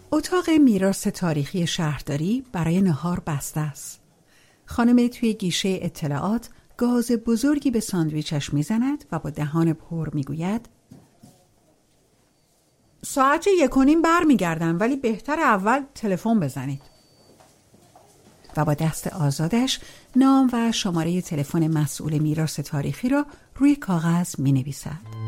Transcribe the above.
اتاق میراث تاریخی شهرداری برای نهار بسته است. خانم توی گیشه اطلاعات گاز بزرگی به ساندویچش میزند و با دهان پر میگوید ساعت 1:30 برمیگردم، ولی بهتر اول تلفن بزنید. و با دست آزادش نام و شماره تلفن مسئول میراث تاریخی را روی کاغذ می نویسد.